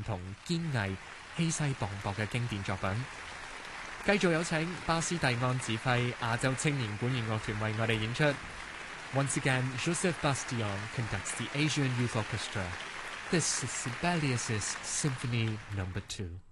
同堅毅、氣勢磅礴嘅經典作品。繼續有請巴斯蒂安指揮亞洲青年管弦樂團為我哋演出。Once again, Joseph Bastillon conducts the Asian Youth Orchestra. This is Sibelius' Symphony No. 2.